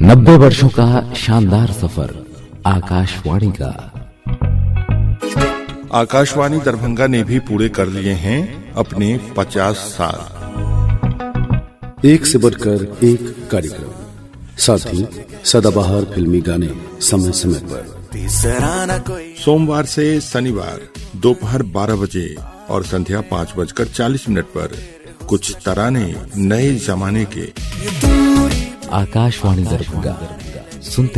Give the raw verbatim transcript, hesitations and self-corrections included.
नब्बे वर्षों का शानदार सफर आकाशवाणी का। आकाशवाणी दरभंगा ने भी पूरे कर लिए हैं अपने पचास साल। एक से बढ़कर एक कार्यक्रम, साथ ही सदाबहार फिल्मी गाने समय समय पर। सोमवार से शनिवार दोपहर बारह बजे और संध्या पाँच बजकर चालीस मिनट पर कुछ तराने नए जमाने के। आकाशवाणी दरभंगा सुनते